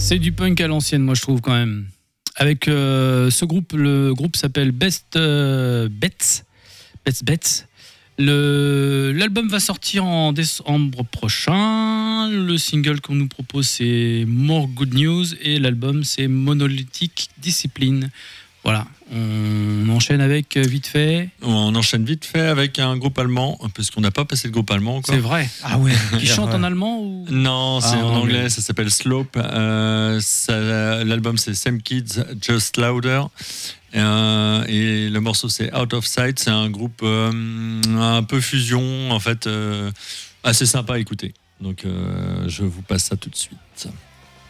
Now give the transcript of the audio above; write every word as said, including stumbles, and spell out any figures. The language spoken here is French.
C'est du punk à l'ancienne, moi je trouve quand même. Avec euh, ce groupe, le groupe s'appelle Best euh, Bets. Bets Bets. Le, l'album va sortir en décembre prochain. Le single qu'on nous propose, c'est More Good News. Et l'album, c'est Monolithic Discipline. Voilà, on enchaîne avec vite fait. On enchaîne vite fait avec un groupe allemand, parce qu'on n'a pas passé le groupe allemand encore. C'est vrai. Ah ouais. Qui chante en allemand ou... Non, c'est ah, en non, anglais, mais... ça s'appelle Slope. Euh, ça, l'album c'est Same Kids, Just Louder. Euh, et le morceau c'est Out of Sight. C'est un groupe euh, un peu fusion, en fait, euh, assez sympa à écouter. Donc euh, je vous passe ça tout de suite.